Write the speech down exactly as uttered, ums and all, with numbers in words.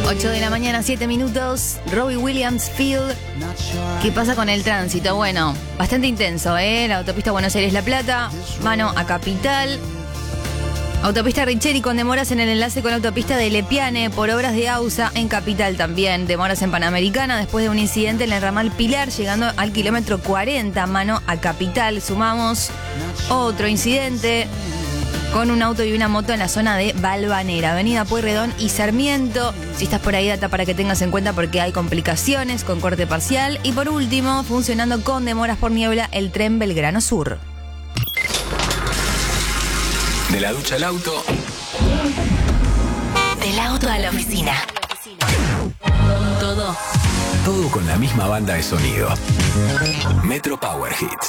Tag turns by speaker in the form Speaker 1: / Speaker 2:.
Speaker 1: ocho de la mañana, siete minutos. Robbie Williams, Field. ¿Qué pasa con el tránsito? Bueno, bastante intenso, ¿eh? La autopista Buenos Aires-La Plata, mano a Capital. Autopista Richeri con demoras en el enlace con la autopista de Lepiane por obras de AUSA en Capital también. Demoras en Panamericana después de un incidente en el ramal Pilar llegando al kilómetro cuarenta, mano a Capital. Sumamos otro incidente con un auto y una moto en la zona de Balvanera, Avenida Pueyrredón y Sarmiento. Si estás por ahí, data para que tengas en cuenta porque hay complicaciones con corte parcial. Y por último, funcionando con demoras por niebla, el tren Belgrano Sur.
Speaker 2: De la ducha al auto.
Speaker 3: Del auto a la oficina. Todo.
Speaker 2: Todo con la misma banda de sonido. Metro Power Hits.